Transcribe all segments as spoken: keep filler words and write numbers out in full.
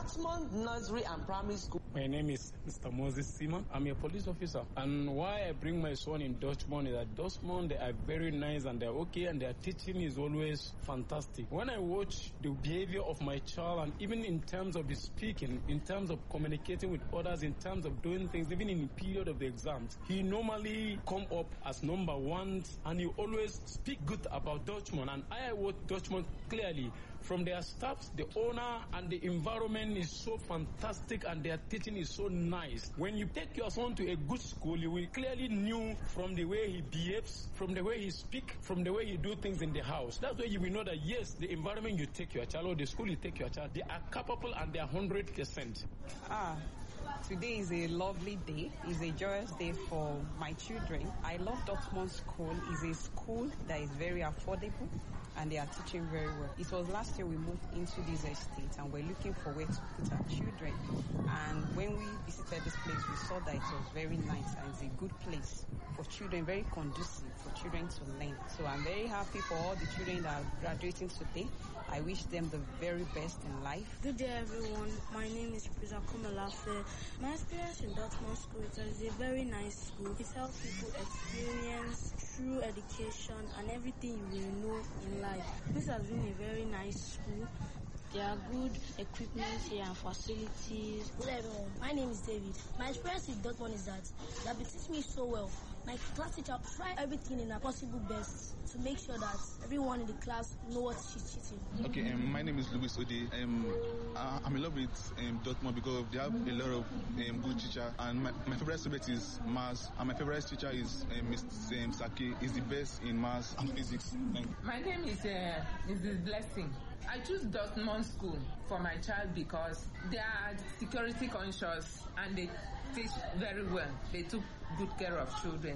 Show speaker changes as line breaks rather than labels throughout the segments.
Dortmund Nursery and Primary School.
My name is Mister Moses Simon. I'm a police officer. And why I bring my son in Dortmund is that Dortmund, they are very nice and they're okay and their teaching is always fantastic. When I watch the behavior of my child, and even in terms of his speaking, in terms of communicating with others, in terms of doing things, even in the period of the exams, he normally come up as number one and he always speak good about Dortmund. And I watch Dortmund clearly. From their staffs, the owner and the environment is so fantastic and their teaching is so nice. When you take your son to a good school, you will clearly know from the way he behaves, from the way he speaks, from the way he do things in the house. That's why you will know that yes, the environment you take your child or the school you take your child, they are capable and they are one hundred percent.
Ah. Today is a lovely day. It's a joyous day for my children. I love Dortmund School. It's a school that is very affordable and they are teaching very well. It was last year we moved into this estate and we're looking for where to put our children. And when we visited this place, we saw that it was very nice and it's a good place for children, very conducive for children to learn. So I'm very happy for all the children that are graduating today. I wish them the very best in life.
Good day, everyone. My name is Pisa Komalafe. My experience in Dortmund School is a very nice school. It helps people experience true education and everything you will know in life. This has been a very nice school. There are good equipment here and facilities.
Good everyone. My name is David. My experience with Dortmund is that they have been teaching me so well. My class teacher tried everything in a possible best to make sure that everyone in the class know what she's teaching.
Okay, um, my name is Louis Ode. Um, uh, I'm in love with um, Dortmund because they have a lot of um, good teachers. And my, my favorite subject is maths. And my favorite teacher is um, Mister Um, Sake. He's the best in maths and physics. Thank you.
My name is uh, Missus Blessing. I choose Dortmund School for my child because they are security conscious and they teach very well. They took good care of children.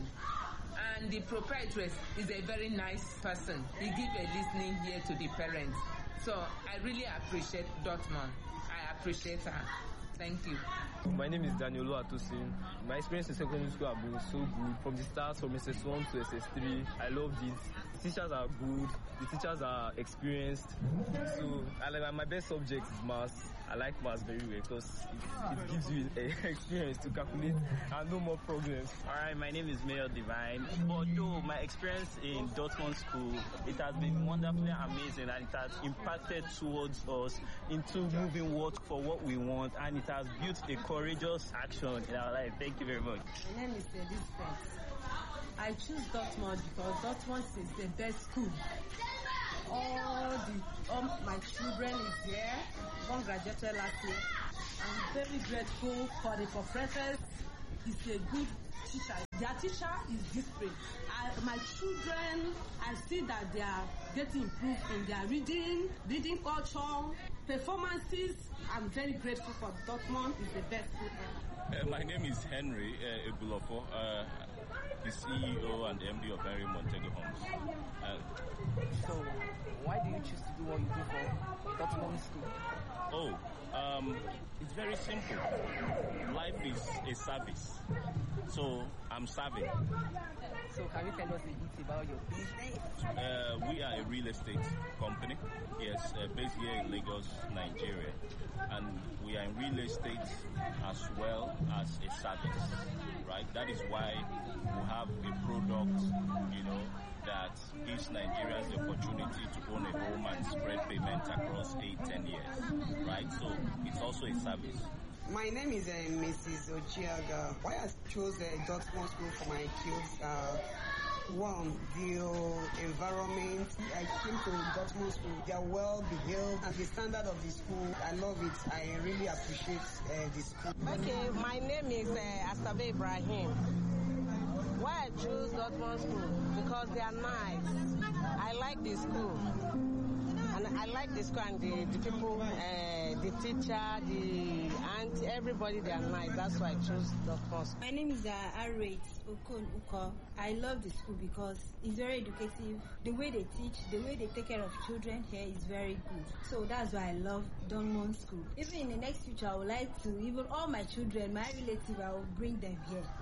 And the proprietress is a very nice person. He gives a listening ear to the parents. So I really appreciate Dortmund. I appreciate her. Thank you.
My name is Daniel Atosin. My experience in secondary school has been so good. From the start, from S S one to S S three, I loved it. The teachers are good. The teachers are experienced. So, I like my best subject is maths. I like maths very well because it, it gives you a experience to calculate and no more problems.
Alright, my name is Mayor Divine. Although my experience in Dortmund School, it has been wonderfully amazing and it has impacted towards us into moving work for what we want, and it has built a courageous action in our life. Thank you very much.
My name is Elizabeth. I choose Dortmund because Dortmund is the best school. All the all my children is here. One graduated last year. I'm very grateful for the professors. He's a good teacher. Their teacher is different. I, my children, I see that they are getting improved in their reading, reading culture, performances. I'm very grateful for Dortmund. It's the best school ever.
Uh, my name is Henry uh, Ebulofo, uh, the C E O and M D of Henry Montego Homes. Uh,
so, why do you choose to do what you do for Dortmund School?
Oh, um, it's very simple. Life is a service. So, I'm serving.
So, can you tell us a bit about your business?
Uh, we are a real estate company, yes, uh, based here in Lagos, Nigeria. And we are in real estate as well as a service, right? That is why we have a product, you know, that gives Nigerians the opportunity to own a home and spread payment across eight, ten years, right? So it's also a service.
My name is uh, Missus Ochiaga. Why I chose uh, Dortmund School for my kids? Uh, one, the environment. I came to Dortmund School. They are well behaved, and the standard of the school, I love it. I really appreciate uh, the school.
Okay, my name is uh, Asabe Ibrahim. Why I choose Dortmund School? Because they are nice. I like the school. And I like the school and the, the people, uh, the teacher, the aunt, everybody, they are nice. That's why I chose Dortmund School.
My name is uh, Arrate Okon Uko. I love the school because it's very educative. The way they teach, the way they take care of children here is very good. So that's why I love Dortmund School. Even in the next future, I would like to, even all my children, my relatives, I will bring them here.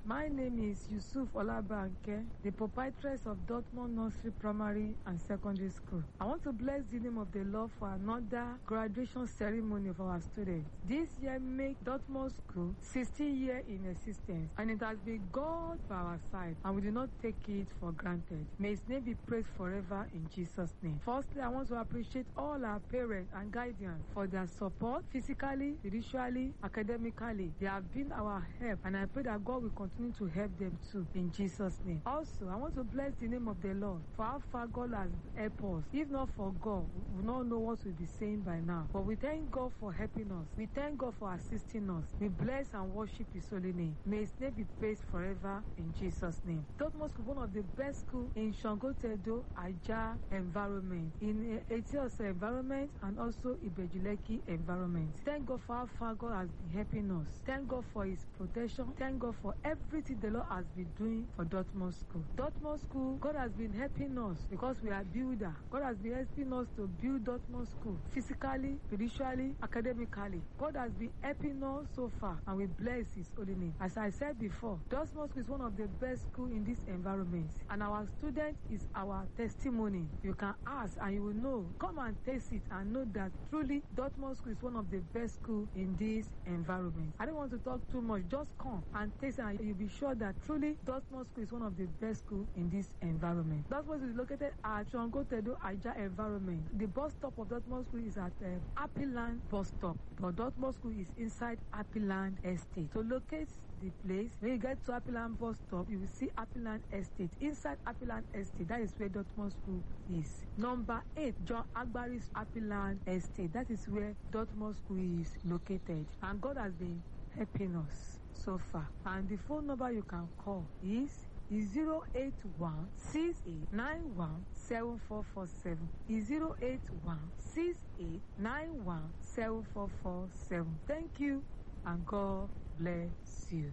My name is Yusuf Olabanke, the proprietress of Dortmund Nursery Primary and Secondary School. I want to bless the name of the Lord for another graduation ceremony of our students. This year make Dortmund School sixteen years in existence, and it has been God by our side, and we do not take it for granted. May His name be praised forever in Jesus' name. Firstly, I want to appreciate all our parents and guardians for their support physically, spiritually, academically. They have been our help, and I pray that God will continue to help them too in Jesus' name. Also, I want to bless the name of the Lord for how far God has helped us. If not for God, we would not know what we'll be saying by now. But we thank God for helping us. We thank God for assisting us. We bless and worship His holy name. May His name be praised forever in Jesus' name. Dortmund School, one of the best schools in Shangotedo, Aja environment, in Etios environment, and also Ibejuleki environment. Thank God for how far God has been helping us. Thank God for His protection. Thank God for everything the Lord has been doing for Dortmund School. Dortmund School, God has been helping us because we are builder. God has been helping us to build Dortmund School physically, spiritually, academically. God has been helping us so far, and we bless His holy name. As I said before, Dortmund School is one of the best schools in this environment, and our student is our testimony. You can ask and you will know. Come and taste it and know that truly Dortmund School is one of the best schools in this environment. I don't want to talk too much. Just come and taste it, and you'll be sure that truly Dortmund School is one of the best schools in this environment. Dortmund School is located at Shangotedo Aja environment. The bus stop of Dortmund School is at uh, Happy Land bus stop, but Dortmund School is inside Happy Land Estate. To locate the place, when you get to Happy Land bus stop, you will see Happy Land Estate. Inside Happy Land Estate, that is where Dortmund School is. Number eight, John Agbari's Happy Land Estate. That is where Dortmund School is located. And God has been helping us so far. And the phone number you can call is zero eight one six eight nine one seven four four seven. zero eight one six eight nine one seven four four seven. Thank you, and God bless you.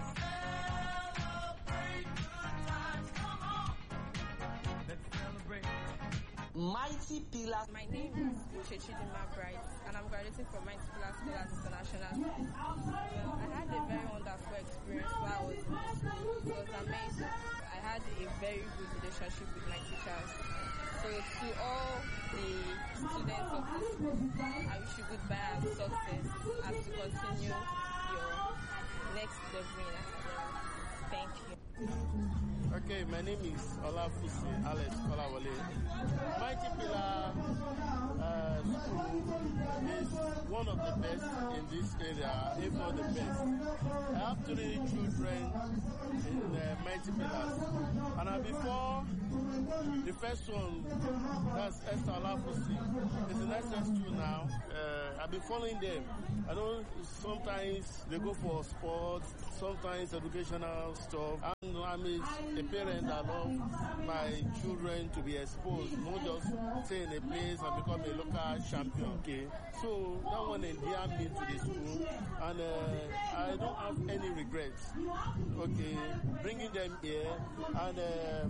Mighty Pillars.
My name is Uchechidima Bright, and I'm graduating from Mighty Pillars School at International School. Well, I had a very wonderful experience while I was in school. It was amazing. I had a very good relationship with my teachers. So to all the students of this school, I wish you goodbye and success as you continue your next level in academics. Thank you.
Okay, my name is Olafusi Alex Kolawole. Mighty Pillar uh, School is one of the best in this area, if not the best. I have three children in uh, Mighty Pillars. And uh, before the first one, that's Esther Olafusi, is in S S two now. Uh, I've been following them. I know sometimes they go for sports, sometimes educational stuff. And I'm a, a parent that love my children to be exposed, not just stay in a place and become a local champion. Okay, so that one endeared me to the school, and uh, I don't have any regrets. Okay, bringing them here, and uh,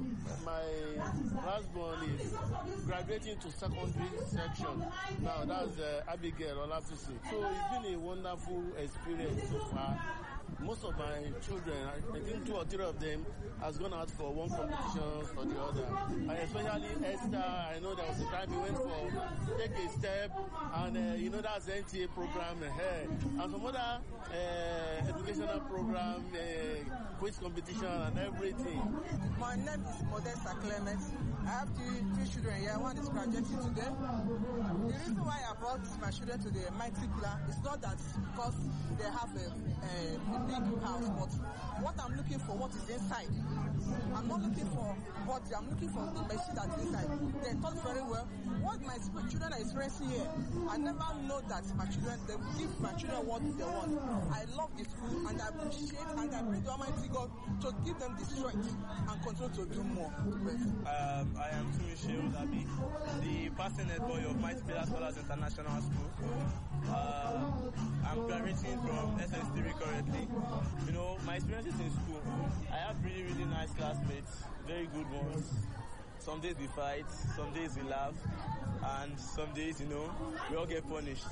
my last born is graduating to secondary section. Now that's uh, Abigail Olafusi. So it's been a wonderful experience so far. Most of my children, I think two or three of them, has gone out for one competition or the other. And especially Esther, I know there was a time we went for Take a Step, and uh, you know that's the N T A program, uh, and some other uh, educational program, uh, quiz competition and everything.
My name is Modesta Clement. I have three, three children here. One is graduating today. The reason why I brought my children to the Mighty Pillar is not that because they have a, a, a big house, but what I'm looking for, what is inside. I'm not looking for body, I'm looking for the machine that's inside. They taught very well. What my children are experiencing here, I never know that my children, they will give my children what they want. I love the school and I appreciate and I pray to Almighty God to give them the strength and continue to do more.
Um, I am Tumishe Odabi, the passing head boy of Mighty Pillar Scholars International School. Uh, I'm graduating from S S three currently. You know, my experiences in school, I have really, really nice classmates, very good ones. Some days we fight, some days we laugh, and some days, you know, we all get punished.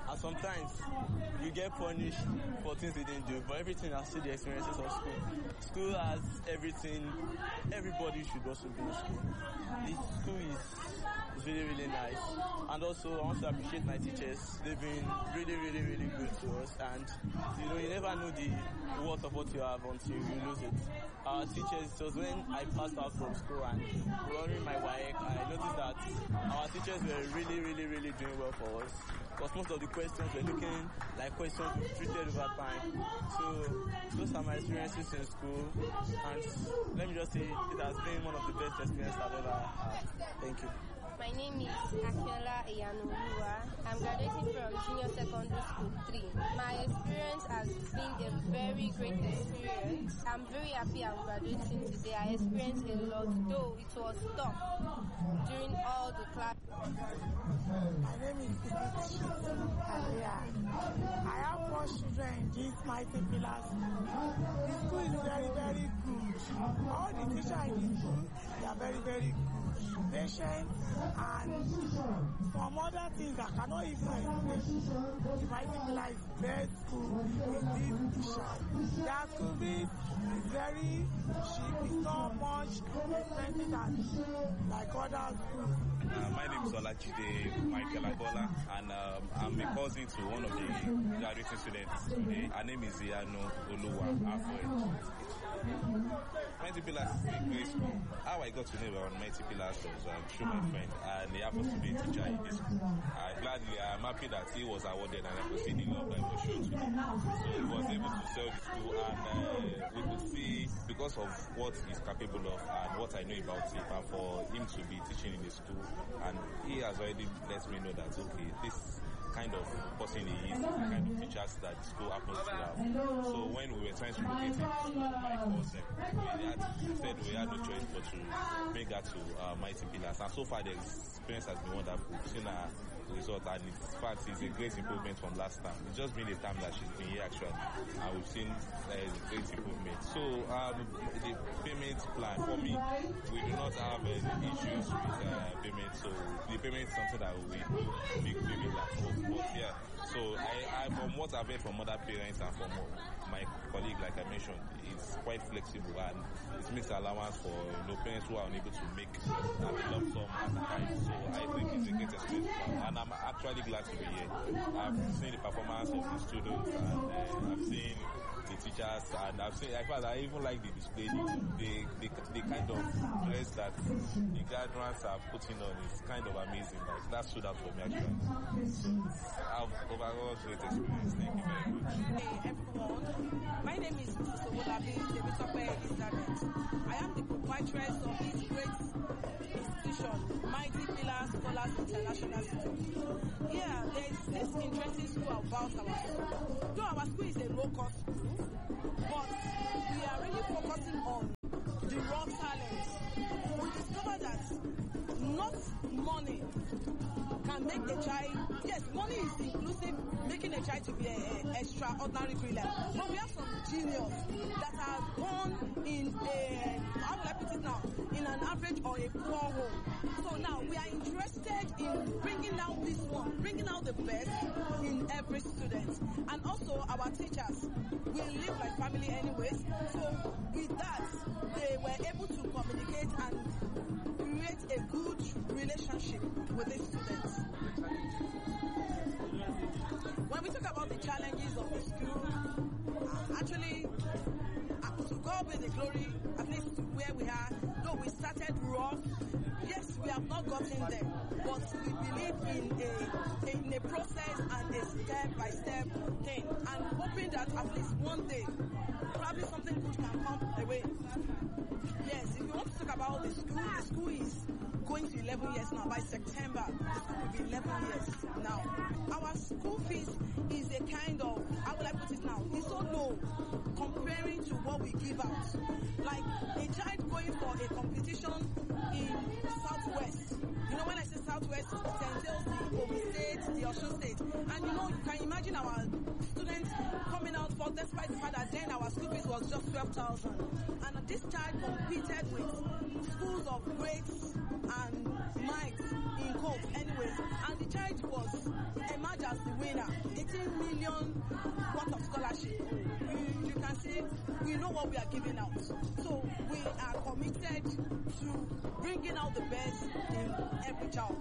And sometimes you get punished for things they didn't do, but everything has still the experiences of school. School has everything. Everybody should also be in school. The school is It's really, really nice. And also, I want to appreciate my teachers. They've been really, really, really good to us. And, you know, you never know the worth of what you have until you lose it. Our teachers, it was when I passed out from school and during my W A E C, I noticed that our teachers were really, really, really doing well for us. Because most of the questions were looking like questions we treated over time. So, those are my experiences in school. And let me just say, it has been one of the best experiences I've ever had. Thank you.
My name is Akiola Iyanoluwa. I'm graduating from Junior Secondary School three. My experience has been a very great experience. I'm very happy I'm graduating today. I experienced a lot, though it was tough during all the class.
My name is Kiki Alia. I have four children in this mighty pillars. The school is very, very good. All the teachers in the school, they are very, very good. Patient and some other things I cannot even explain. The mighty pillar is best school in this teacher. Their school fees is very cheap. It's not much expensive as like other schools.
Uh, my name is Olajide Michael Agola, and um, I'm a cousin to one of the graduating students today. Her name is Iyanu Oluwa Afro. Mighty Pillars is a great school. How I got to know about Mighty Pillars was um, through my friend, and he happens to be a teacher in this school. Uh, gladly, I'm happy that he was awarded, and I could see the love that was shown to him. So he was able to sell the school, and uh, we could see, because of what he's capable of and what I know about him, and for him to be teaching in the school, and he has already let me know that, okay, this kind of person he is, the kind of teachers that the school happens to have. So when we were trying to locate him to my course, we had said we had no choice but to bring her to uh, Mighty Pillars. And so far the experience has been wonderful. We've seen her result, and in fact it's a great improvement from last time. It's just been the time that she's been here actually, and we've seen uh, great improvement. So um, the payment plan for me, we do not have uh, issues with uh, payment, so the payment is something that we do big payment for. But yeah, so I, I from what I've heard from other parents and from my colleague, like I mentioned, it's quite flexible, and it makes allowance for you know, parents who are unable to make a lump sum at the time. So I think it's a great experience, and I'm actually glad to be here. I've seen the performance of the students, and uh, I've seen the teachers, and I've seen, in fact, I even like the display, the, the, the kind of dress that the graduates are putting on is kind of amazing. Like, that stood out for me actually. I've overall great experience. Thank you very much.
Hey everyone, my name is Missus Owolabi Temitope Elizabeth. I am the proprietress of this great institution, Mighty Pillars Scholars International School. Yeah, there is this interesting school about our school. Though our school is a low-cost school, but we are really focusing on the raw talent. We discovered that not money can make a child, yes, money is inclusive, making a child to be an extraordinary brilliant. But we have some genius that are born in a, how will I put it now, in an average or a poor home. So now we are interested in bringing out this one, bringing out the best in every student. And also our teachers will live like family anyways. So with that, they were able to communicate and create a good relationship with the students. When we talk about the challenges of the school, uh, actually, uh, to God be the glory, at least where we are, though we started rough, yes, we have not gotten there, but we believe in a, in a process and a step-by-step thing, and hoping that at least one day, probably something good can come away. Yes, if you want to talk about the school, the school is going to eleven years now. By September, the school will be eleven years now. Our school fees is a kind of, how will I put it now? It's so low comparing to what we give out. Like a child going for a competition in Southwest. You know, when I say Southwest, it entails the Ogun State, the Osun State. And you know, you can imagine our students coming out for, despite the fact that then our school fees was just twelve thousand. And this child competed with schools of grades and might in Coke anyways. And the child was emerged as the winner, eighteen million worth of scholarship. We, you can see we know what we are giving out. So we are committed to bringing out the best in every child.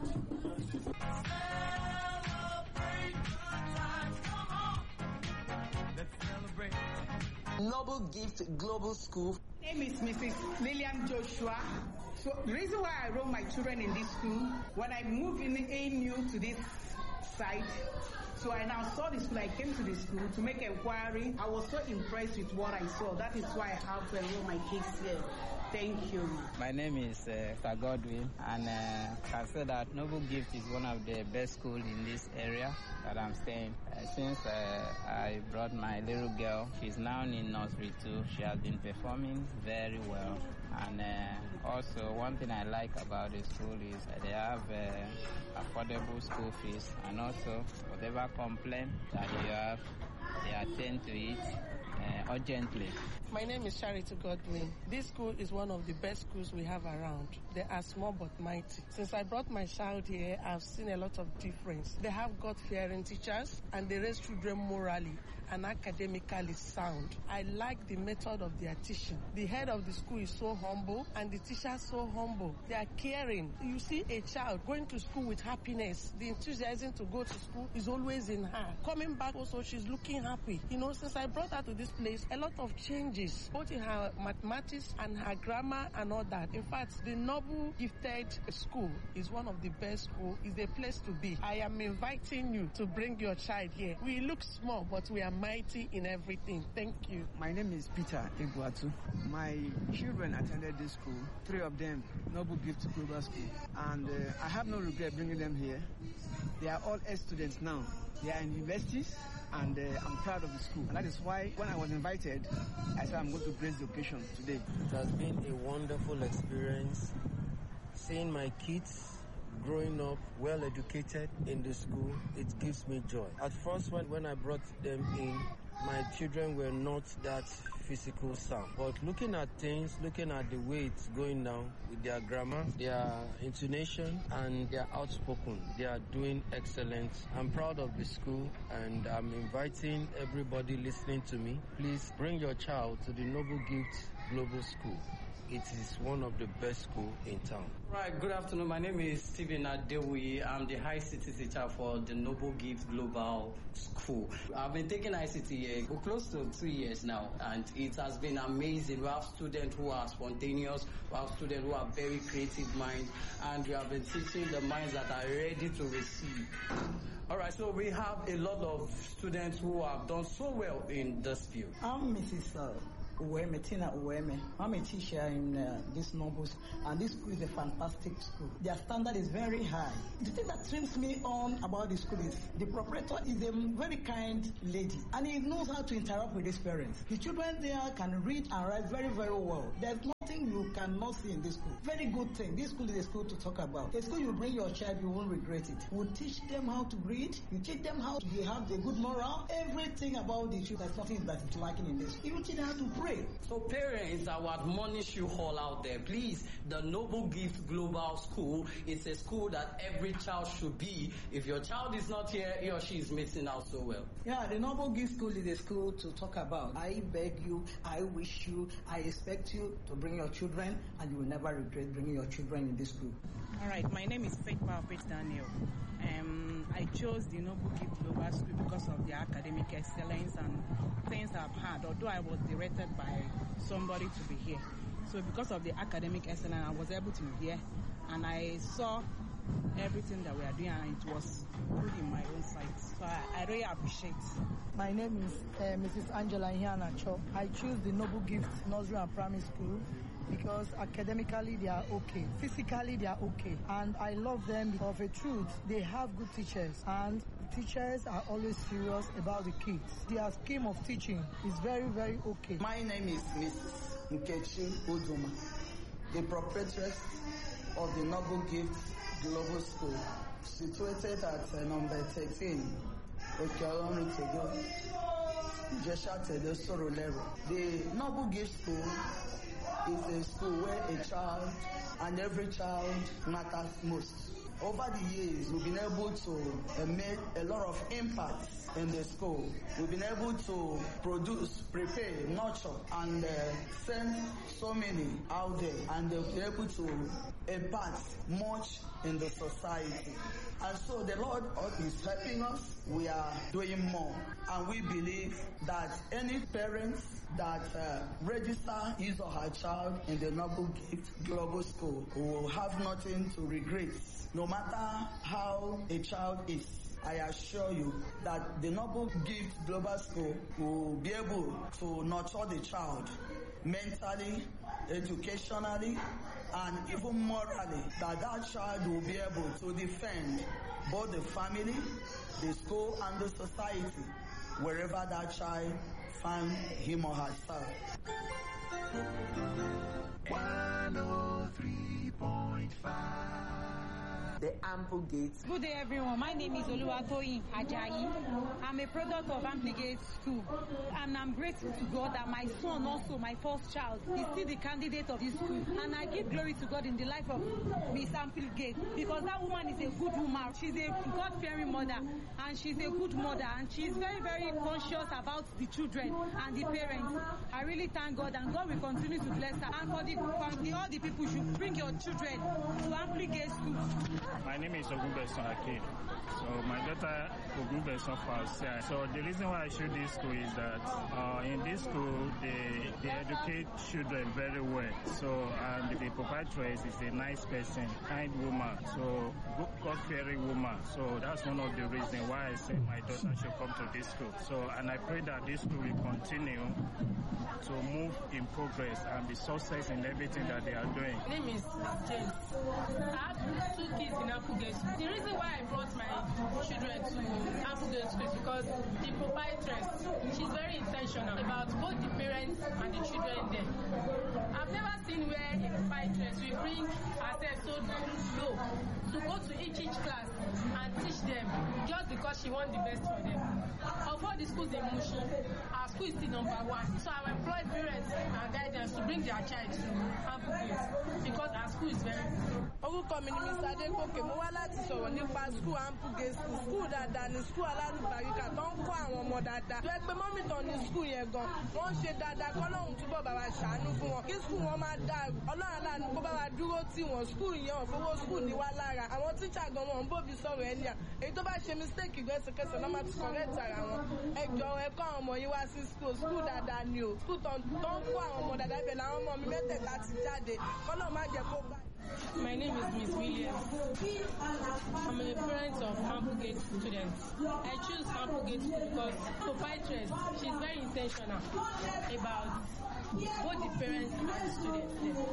Noble Gift Global School.
My name is Missus Lillian Joshua. So the reason why I enroll my children in this school, when I moved in, in new to this site, so I now saw the school, I came to the school to make inquiry. I was so impressed with what I saw. That is why I have to enroll my kids here. Thank you.
My name is uh, Sir Godwin, and uh, I say that Noble Gift is one of the best schools in this area that I'm staying. Uh, since uh, I brought my little girl, she's now in nursery two. She has been performing very well. And uh, also, one thing I like about the school is uh, they have uh, affordable school fees, and also whatever complaint that you have, they attend to it uh, urgently.
My name is Charity Godwin. This school is one of the best schools we have around. They are small but mighty. Since I brought my child here, I've seen a lot of difference. They have God-fearing teachers, and they raise children morally and academically sound. I like the method of their teaching. The head of the school is so humble, and the teachers so humble. They are caring. You see a child going to school with happiness. The enthusiasm to go to school is always in her. Coming back also, she's looking happy. You know, since I brought her to this place, a lot of changes, both in her mathematics and her grammar and all that. In fact, the Noble Gifted School is one of the best schools. It's a place to be. I am inviting you to bring your child here. We look small, but we are mighty in everything. Thank you.
My name is Peter Iguatu. My children attended this school, three of them, Noble Gift Global School. And uh, I have no regret bringing them here. They are all ex-students now. They are in universities, and uh, I'm proud of the school. And that is why when I was invited, I said I'm going to grace the occasion today.
It has been a wonderful experience seeing my kids growing up well educated in the school. It gives me joy. At first, when, when I brought them in, my children were not that physical sound. But looking at things, looking at the way it's going now with their grammar, their intonation, and their outspoken, they are doing excellent. I'm proud of the school, and I'm inviting everybody listening to me, please bring your child to the Noble Gift Global School. It is one of the best schools in town.
Right, good afternoon. My name is Stephen Adewi. I'm the I C T teacher for the Noble Gift Global School. I've been taking I C T here for close to two years now, and it has been amazing. We have students who are spontaneous, we have students who have very creative minds, and we have been teaching the minds that are ready to receive. All right, so we have a lot of students who have done so well in this field.
I'm Missus Uh, Uweme, Tina Uweme. I'm a teacher in uh, this Noble, and this school is a fantastic school. Their standard is very high. The thing that turns me on about the school is the proprietor is a very kind lady, and he knows how to interact with his parents. The children there can read and write very, very well. There's nothing you cannot see in this school. Very good thing. This school is a school to talk about. A school you bring your child, you won't regret it. You teach them how to read. You teach them how to have the good moral. Everything about the children, there's nothing that is lacking in this. You teach them how to pray.
So parents, I would admonish you all out there, please, the Noble Gift Global School is a school that every child should be. If your child is not here, he or she is missing out so well.
Yeah, the Noble Gift School is a school to talk about. I beg you, I wish you, I expect you to bring your children, and you will never regret bringing your children in this school.
All right, my name is Faith Powerpage Daniel. Um, I chose the Noble Gift Global School because of the academic excellence and things I've had, although I was directed by somebody to be here. So because of the academic excellence, I was able to be here, and I saw everything that we are doing, and it was good in my own sight. So I, I really appreciate.
My name is uh, Missus Angela Hiana Cho. I choose the Noble Gift Nursery and Primary School because academically they are okay, physically they are okay, and I love them because of a truth. They have good teachers, and the teachers are always serious about the kids. Their scheme of teaching is very, very okay.
My name is Missus Nkechi Uduma, the proprietress of the Noble Gift Global School, situated at uh, number thirteen, Okeolorun Tego, Jesha Tedo Sorolero. The Noble Gift School is a school where a child and every child matters most.
Over the years, we've been able to uh, make a lot of impact in the school. We've been able to produce, prepare, nurture, and uh, send so many out there, and they'll be able to impact much in the society. And so the Lord is helping us. We are doing more. And we believe that any parents that uh, register his or her child in the Noble Gift Global School will have nothing to regret. No matter how a child is, I assure you that the Noble Gift Global School will be able to nurture the child mentally, educationally, and even morally, that that child will be able to defend both the family, the school, and the society, wherever that child finds him or herself.
one oh three point five The Ample Gates.
Good day, everyone. My name is Oluwatoyin Ajayi. I'm a product of Ample Gates School, and I'm grateful to God that my son, also my first child, is still the candidate of this school. And I give glory to God in the life of Miss Ample Gates, because that woman is a good woman. She's a God-fearing mother, and she's a good mother, and she's very, very conscious about the children and the parents. I really thank God, and God will continue to bless her. And for the, for the all the people should bring your children to Ample Gates School.
My name is Ogunbeson Hakeem. So my daughter Ogunbeson Faustia. So the reason why I choose this school is that uh, in this school they, they educate children very well. So and the proprietress is a nice person, kind woman, so God-fearing woman. So that's one of the reasons why I said my daughter should come to this school. So and I pray that this school will continue to move in progress and be success in everything that they are doing.
My name is James. I have two kids in Ample Gates. The reason why I brought my children to Ample Gates is because the proprietress, she's very intentional about both the parents and the children there. I've never seen where a proprietress will bring herself so low to go to each each class and teach them just because she wants the best for them. Of all the schools in Mushi, our school is still number one. So I employ parents and guidance to bring their child to Ample Gates because our school is very good.
Orúkọ mi ni Mister Adekoke, mo wá láti sọ̀rọ̀ nípa school Ample Gates school. School dáadáa ni school alálùbáríkà tó ń kọ́ àwọn ọmọ dáadáa. Tó ẹ pé mọ́mìtàn ní school yẹn gan, wọ́n ń ṣe dáadáa kọ́lọ́hún túbọ̀ bá wa ṣàánú fún wọn. Kí school wọn máa dàrú, Ọlọ́run aláàánú kó bá wa dúró tì wọ́n. School yẹn ò fowó school ní wá lára. Àwọn tíṣà gan wọn ń bòbí sọ̀rọ̀ ẹni à. Èyí tó bá ṣe mistake gbẹ́sẹ̀kẹsẹ̀ náà máa ti correct ara wọn. Ẹ jọ̀ọ́ ẹ kọ́ àwọn ọmọ yín wá sí school. School dáadáa ni o. School tó ń kọ́ àwọn ọmọ dáadáa ibẹ̀ làwọn ọmọ mi mẹ́tẹ̀ẹ̀ta ti jáde. Kọ́lọ́ má jẹ́ kó bá.
My name is Miss Williams. I'm a parent of Ample Gates students. I choose Ample Gates because proprietress, she's very intentional about both the parents and the students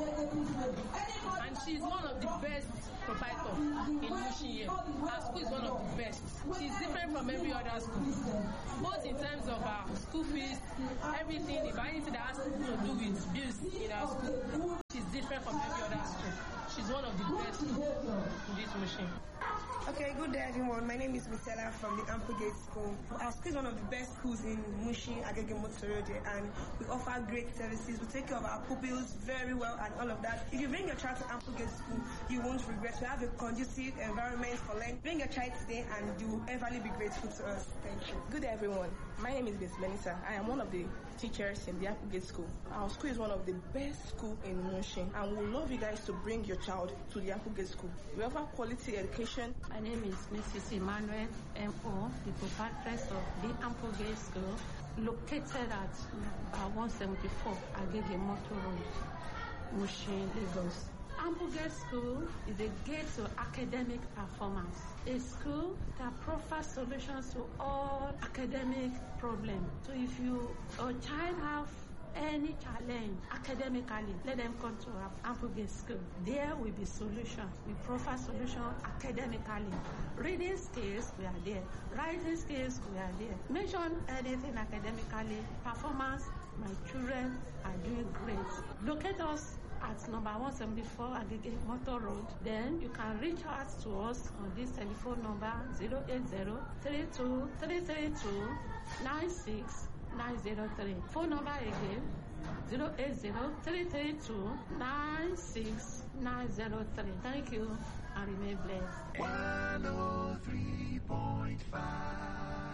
there. And she's one of the best proprietors in Mushi here. Our school is one of the best. She's different from every other school. Both in terms of our school fees, everything, if anything that has to do with bills in our school, she's different from every other school. She's one of the best in this machine.
Okay, good day everyone. My name is Michela from the Ample Gates School. Our school is one of the best schools in Mushi, Agege Motorode, and we offer great services. We take care of our pupils very well and all of that. If you bring your child to Ample Gates School, you won't regret. We have a conducive environment for learning. Bring your child today and you will everly be grateful to us. Thank you.
Good day everyone. My name is Miss Melissa. I am one of the teachers in the Ample Gates School. Our school is one of the best schools in Mushi, and we would love you guys to bring your child to the Ample Gates School. We offer quality education.
My name is Missus Emmanuel M O, the proprietress of the Ample Gates School, located at uh, one seventy-four Agege Motor Road, Mushi, Lagos. Ample Gates School is a gate to academic performance, a school that provides solutions to all academic problems. So if you or child have any challenge academically, let them come to our Ample Gates School. There will be solution. We provide solution academically. Reading skills, we are there. Writing skills, we are there. Mention anything academically. Performance, my children are doing great. Locate us at number one seventy-four Agege Motor Road. Then you can reach out to us on this telephone number zero eight zero, three two three three two, nine six nine zero three. Phone number again zero eight zero, three three two, nine six nine zero three. Thank you. and remain blessed.
one oh three point five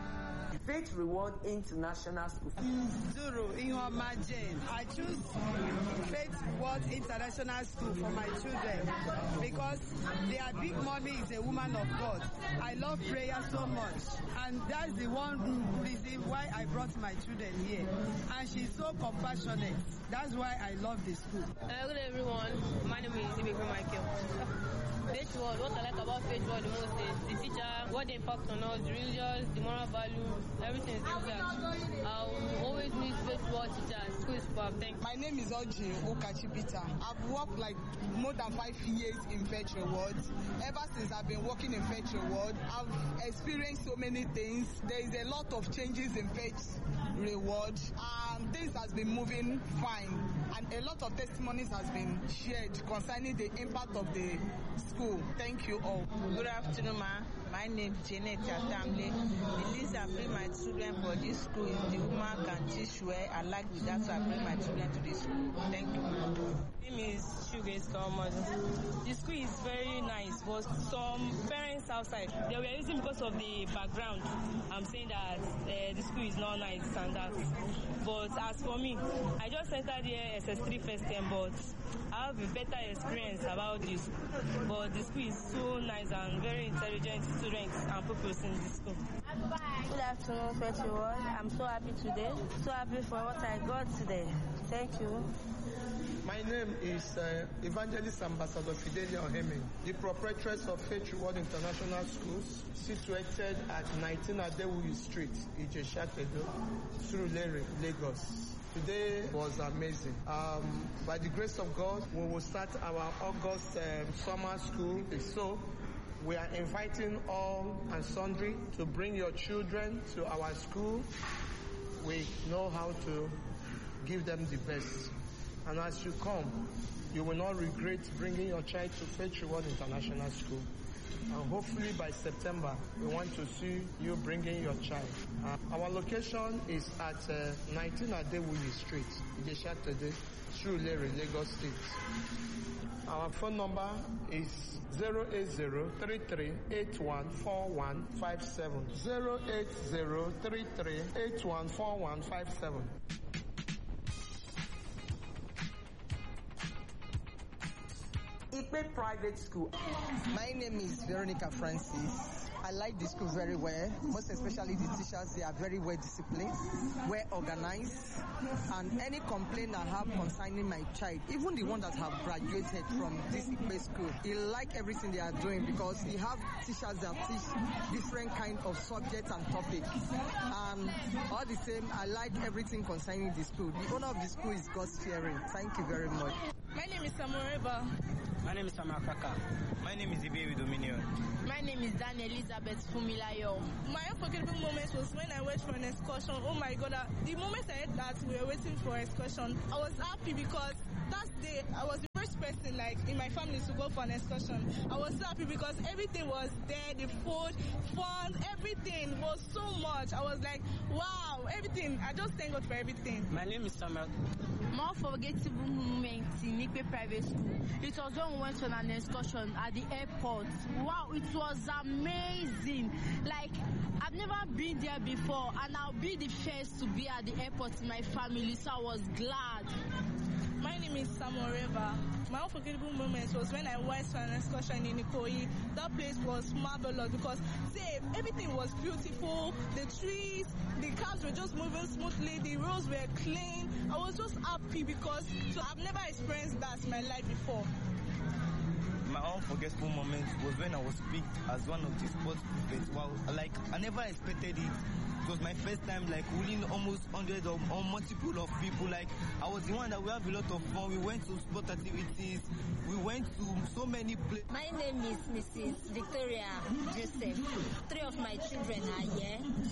Faith Reward International School.
Zuru Ihoma Jane. I choose Faith Reward International School for my children because their big mommy is a woman of God. I love prayer so much, and that's the one reason why I brought my children here. And she's so compassionate. That's why I love the school.
Hello everyone. My name is Ibekwe Michael. Faith World, what I like about Faith World the most is the teacher, what they impact on us, the religious, the moral value, everything is intact. I will always need Faith World teachers. School is superb. Thank you.
My name is Oji Okachibita. I've worked like more than five years in Faith World. Ever since I've been working in Faith World, I've experienced so many things. There is a lot of changes in Faith Reward, and things has been moving fine, and a lot of testimonies has been shared concerning the impact of the school. Thank you all.
Good afternoon, ma. My name is Janet Atamle. The least I bring my children for this school is the woman can teach where I like with that, so I bring my children to this school. Thank you.
My name is Shugrace Kawamadu. The school is very nice, but some parents outside, they were using because of the background. I'm saying that uh, the school is not nice and that. But as for me, I just entered here S S three first time, but I have a better experience about this. But the school is so nice and very intelligent students and pupils in the school.
Good afternoon, Faith Reward. I'm so happy today. So happy for what I got today. Thank you.
My name is uh, Evangelist Ambassador Fidelia Oheme, the proprietress of Faith Reward International Schools, situated at nineteen Adewuyi Street, Ijesha-Tedo, Surulere, Lagos. Today was amazing. Um, by the grace of God, we will start our August um, summer school. So we are inviting all and sundry to bring your children to our school. We know how to give them the best. And as you come, you will not regret bringing your child to Faith Reward International School. And hopefully by September, we want to see you bringing your child. Uh, our location is at uh, nineteen Adewuyi Street, Ijesha-Tedo, Surulere, Lagos State. Our phone number is zero eight zero, three three eight one, four one five seven. zero eight zero, three three eight one, four one five seven.
Ipe Private School.
My name is Veronica Francis. I like the school very well, most especially the teachers. They are very well disciplined, well organized, and any complaint I have concerning my child, even the one that have graduated from this Ipe school, he like everything they are doing because he have teachers that teach different kind of subjects and topics. And all the same, I like everything concerning the school. The owner of the school is God's fearing. Thank you very much.
My name is Samoreba.
My name is Samakaka. My name is Ibe with Dominion.
My name is Daniel Elizabeth Fumilayo.
My unforgettable moment was when I went for an excursion. Oh my God, uh, the moment I heard that we were waiting for excursion, I was happy because that day I was the first person like in my family to go for an excursion. I was so happy because everything was there, the food, fun, everything was so much. I was like, wow, everything. I just thank God for everything.
My name is Samuel.
My unforgettable moment in Ipe Private School. It was when we went on an excursion at the airport. Wow, it was amazing. Like, I've never been there before, and I'll be the first to be at the airport in my family, so I was glad.
My name is Samuel Reva. My unforgettable moment was when I went for an excursion in Ikoyi. That place was marvelous because see, everything was beautiful. The trees, the cars were just moving smoothly. The roads were clean. I was just happy because so I've never experienced that in my life before.
My unforgettable moment was when I was picked as one of the sports prefects. Wow, like I never expected it. It was my first time like ruling almost hundreds of or multiple of people. Like I was the one that we have a lot of fun. We went to sport activities. We went to so many places.
My name is Missus Victoria Joseph. Three of my children are here.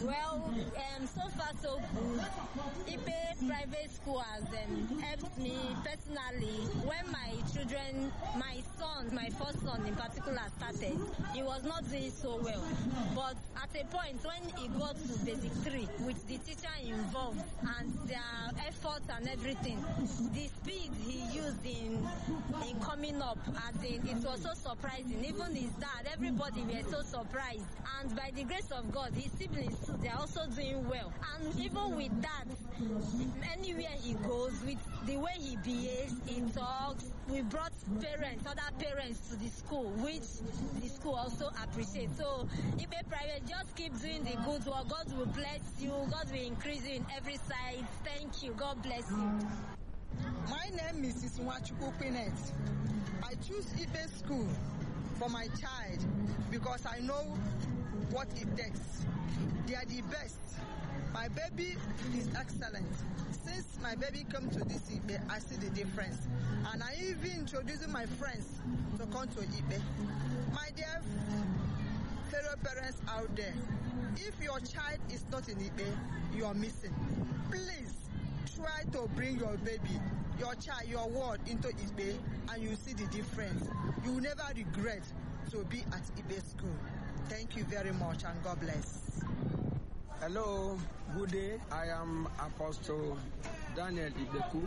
Well, um, so far so good. Ipe Private School has um, helped me personally. When my children, my son, my first son in particular started, he was not doing so well. But at a point when he got to basic three with the teacher involved and their efforts and everything, the speed he used in in coming up, as in, it was so surprising. Even his dad, everybody were so surprised. And by the grace of God, his siblings too, they are also doing well. And even with that, anywhere he goes, with the way he behaves, he talks, we brought parents, other parents to the school, which the school also appreciates. So, Ipe Private, just keep doing the good work. God will bless you. God will increase you in every side. Thank you. God bless you.
My name is Missus Nwachukwu Quinet. I choose Ipe School for my child because I know what it takes. They are the best. My baby is excellent. Since my baby came to this Ipe, I see the difference. And I even introducing my friends to come to Ipe. My dear fellow parents out there, if your child is not in Ipe, you are missing. Please try to bring your baby, your child, your ward into Ipe, and you see the difference. You will never regret to be at Ipe School. Thank you very much, and God bless.
Hello, good day. I am Apostle Daniel Ibeku,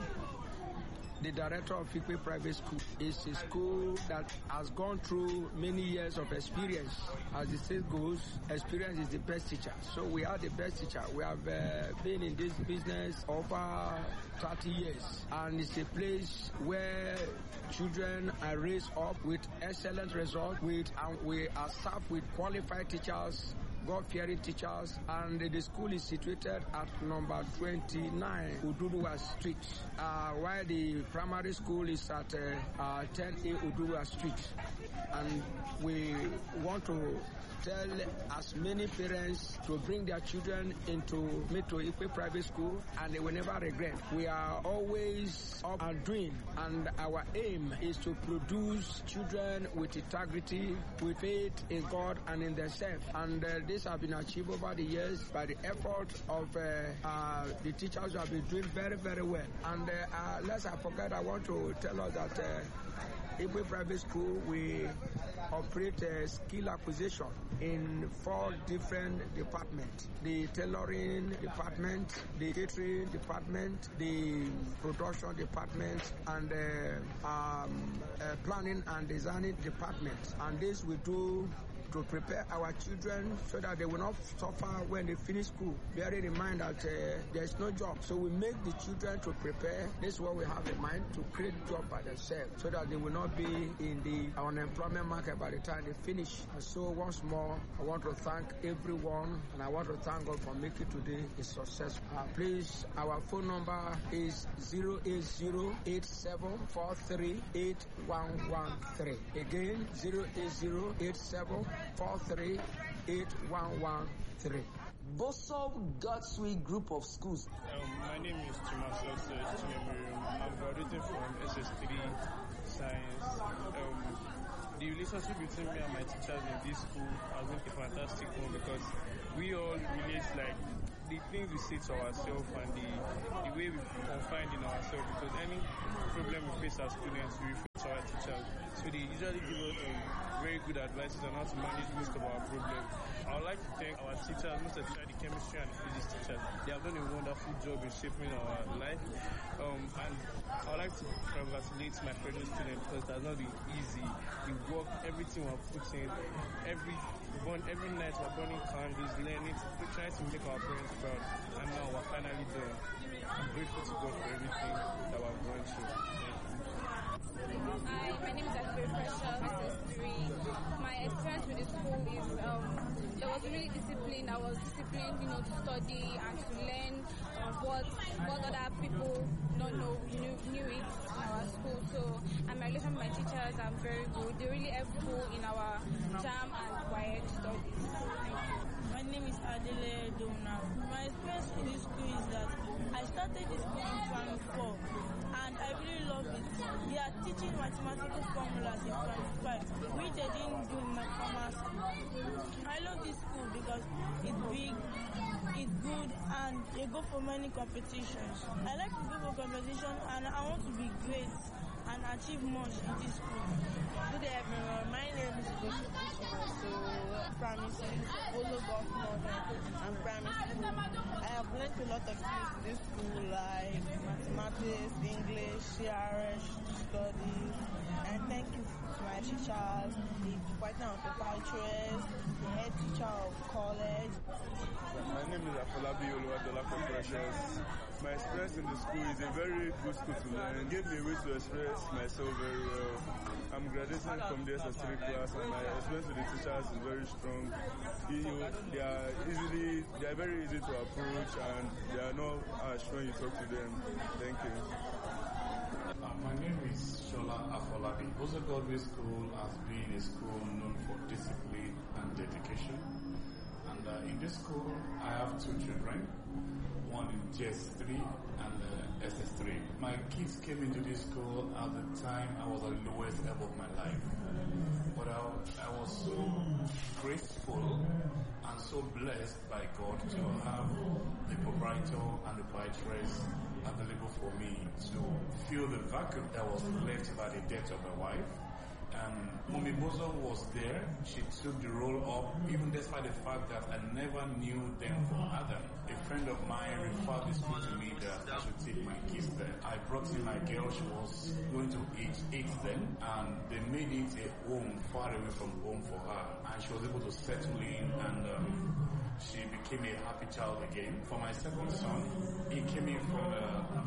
the director of Ipe Private School. It's a school that has gone through many years of experience. As the saying goes, experience is the best teacher. So we are the best teacher. We have uh, been in this business over thirty years. And it's a place where children are raised up with excellent results. With, and we are staffed with qualified teachers, God-fearing teachers, and the school is situated at number twenty-nine Ududuwa Street, uh, while the primary school is at uh, uh, ten A Ududuwa Street. And we want to tell as many parents to bring their children into Metro Ipe Private School, and they will never regret. We are always up and doing, and our aim is to produce children with integrity, with faith in God and in themselves. And uh, this has been achieved over the years by the effort of uh, uh, the teachers who have been doing very, very well. And uh, uh, lest I forget, I want to tell us that uh, Ipe Private School, we operate a skill acquisition in four different departments: the tailoring department, the catering department, the production department, and the um, uh, planning and designing department. And this we do to prepare our children so that they will not suffer when they finish school, bearing in mind that uh, there is no job. So we make the children to prepare. This is what we have in mind, to create job by themselves so that they will not be in the unemployment market by the time they finish. And so once more, I want to thank everyone, and I want to thank God for making today a success. Uh, please, our phone number is zero eight zero, eight seven four three, eight one one three. Again, zero eight zero, eight seven four three, eight one one three.
Boso Godswill Group of Schools.
Um, my name is Tomas Chimemirium. I'm graduating from S S three Science. Um, the relationship between me and my teachers in this school has been a fantastic one, because we all relate, like the things we say to ourselves and the, the way we confide in ourselves, because any problem we face as students, we refer to our teachers. So they usually give us um, very good advices on how to manage most of our problems. I would like to thank our teachers, most especially the chemistry and the physics teachers. They have done a wonderful job in shaping our life. Um, and I would like to congratulate my fellow students, because it has not been easy. The work, everything we're putting, every burn, every night we're burning candles, learning, trying to make our parents proud. And now we're finally done. I'm grateful to God for everything that we're going through.
Hi, my name is Akure Precious, S S three. My experience with the school is, um, there was really discipline. I was disciplined, you know, to study and to learn uh, what what other people don't know, knew, knew it in our school. So, and my relation with my teachers are very good. They're really helpful in our jam and quiet studies. Thank you.
My name is Adele Dona. My experience with this school is that I started this school in primary four, and I really love it. They are teaching mathematical formulas in primary five, which I didn't do in my former school. I love this school because it's big, good and they go for many competitions. I like to go for competition and I want to be great and achieve much in this school.
Good day everyone, my name is Bishop so primary school, Olo Government and primary school. I have learned a lot of things in this school like mathematics, English, C R S, studies, and thank you to my teachers, the partner of the cultures, the head teacher of college.
My name is Afolabi Oluwadola Precious. My experience in the school is a very good school to learn. It gave me a way to express myself very well. I'm graduating from the S S three class and my experience with the teachers is very strong. You know, they are easily, they are very easy to approach and they are not harsh when you talk to them. Thank you.
Uh, my name is Shola Afolabi. Bozo Godway School has been a school known for discipline and dedication. And uh, in this school, I have two children, one in G S three and uh, S S three. My kids came into this school at the time I was at the lowest level of my life. But I, I was so graceful and so blessed by God to have the proprietor and the proprietress available for me to fill the vacuum that was left by the death of my wife. Um, Mummy Bozo was there. She took the role up, even despite the fact that I never knew them from Adam. A friend of mine referred this school to me that I should take my kids there. I brought in my girl. She was going to age eight then, and they made it a home far away from home for her. And she was able to settle in, and um, she became a happy child again. For my second son, he came in from uh,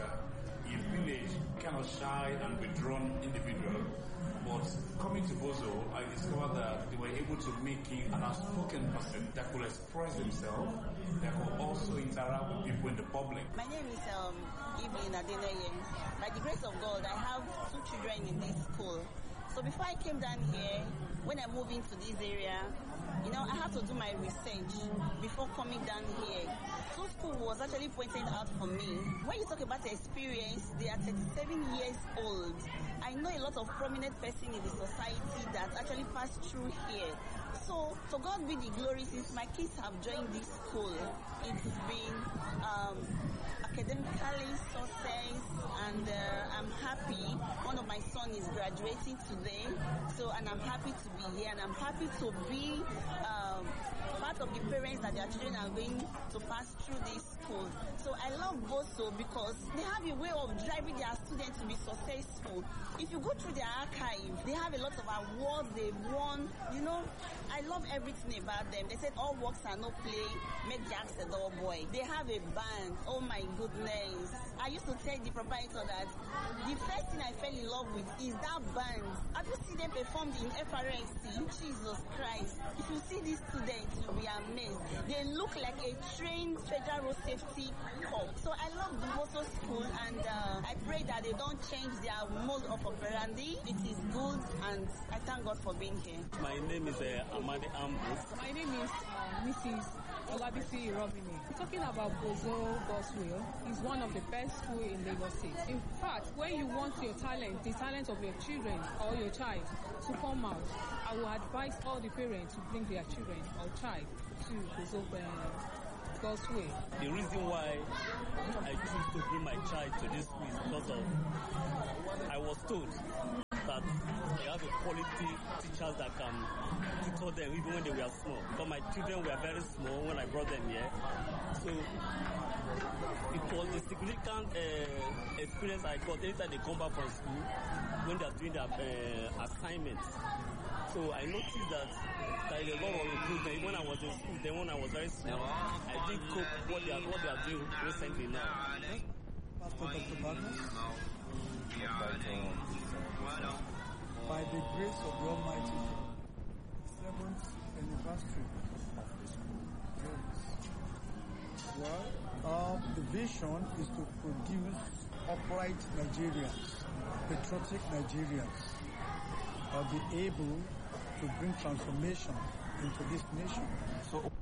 a village, kind of shy and withdrawn individual. But coming to Bozo, I discovered that they were able to make him an outspoken person that could express himself, that could also interact with people in the public.
My name is um, Evelyn Adeneye. By the grace of God, I have two children in this school. So before I came down here, when I moved into this area, you know, I had to do my research before coming down here. So school was actually pointed out for me. When you talk about experience, they are thirty-seven years old. I know a lot of prominent person in the society that actually passed through here. So, to God be the glory, since my kids have joined this school, it's been um, academically success, and uh, I'm happy. One of my sons is graduating today, so and I'm happy to be here, and I'm happy to be um, part of the parents that their children are going to pass through this school. So I love Bozo because they have a way of driving their students to be successful. If you go through their archive, they have a lot of awards they've won. You know, I love everything about them. They said all works are no play, make Jack the dull boy. They have a band. Oh my goodness. I used to tell the proprietor that the first thing I fell in love with is that band. Have you seen them performed in F R X C? Jesus Christ. If you see these students, you'll be amazed. They look like a trained federal road safety corps. So I love the Bozo school, and uh, I pray that they don't change their mode of operandi. It is good, and I thank God for being here.
My name is uh, Amadi Ambrose.
My name is uh, Missus Olabisi Robini. Talking about Bozo Gospel is one of the best schools in Lagos State. In fact, when you want your talent, the talent of your children or your child to come out, I will advise all the parents to bring their children or child to Bozo Gospel.
The reason why I choose to bring my child to this school is because of I was told that they have a quality teachers that can tutor them even when they were small. Because my children were very small when I brought them here. So it was a significant uh, experience I got anytime they come back from school when they are doing their uh, assignments. So I noticed that there is a lot of improvement. When I was in school, then when I was very small, I did cope what they are what they are doing recently now.
Pastor Doctor Magnus, by the grace of the Almighty, seventh anniversary of the school. Well, um, the vision is to produce upright Nigerians, patriotic Nigerians, uh, be able to bring transformation into this nation. So